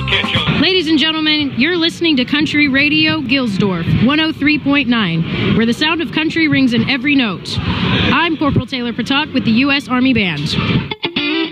Ladies and gentlemen, you're listening to Country Radio Gilsdorf, 103.9, where the sound of country rings in every note. I'm Corporal Taylor Patak with the U.S. Army Band.